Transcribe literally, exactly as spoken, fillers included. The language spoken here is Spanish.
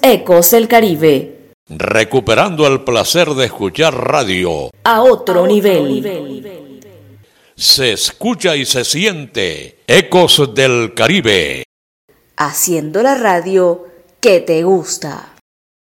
Ecos del Caribe. Recuperando el placer de escuchar radio a otro, a nivel. otro nivel. Se escucha y se siente Ecos del Caribe. Haciendo la radio que te gusta.